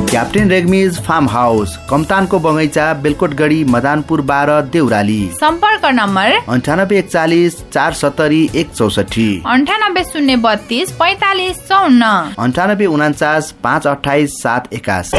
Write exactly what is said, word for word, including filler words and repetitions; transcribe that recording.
Captain रेग्मीज farm house, कमतानको बगैँचा, बेलकोटगढी, मदानपुर बाह्र, देउराली। सम्पर्क नम्बर अन्ठानब्बे एकचालिस चार सत्तरी एक चौसठी, अन्ठानब्बे शून्य बत्तीस पैतालिस चौन्न, अन्ठानब्बे उनाचास पाँच अठाइस सात एकासी।